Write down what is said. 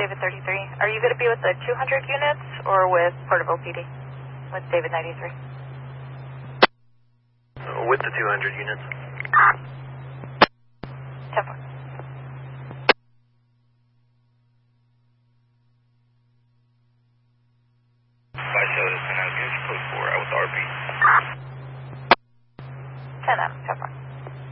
David 33. Are you going to be with the 200 units or with Porterville PD? With David 93. With the 200 units. 10-4. Flight Shuttle 10 Navigation Code 4, I was RP. 10-M, 10-4.